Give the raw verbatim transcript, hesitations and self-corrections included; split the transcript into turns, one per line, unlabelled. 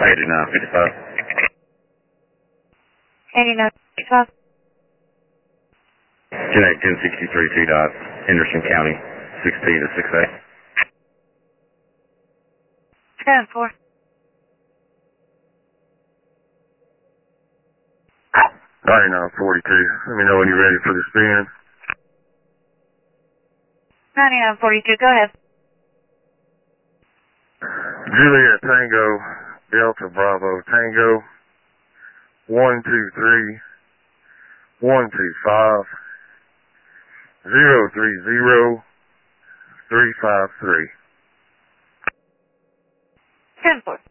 eighty-nine fifty-five.
eighty-nine fifty-five.
ten eight ten sixty-three T dot, Henderson County, six P to six A.
ten four.
ninety-nine forty-two. Let me know when you're ready for the spin.
ninety-nine forty-two, go ahead.
Juliet Tango, Delta Bravo Tango, one two three, one two five, zero three zero, three five three.
ten four.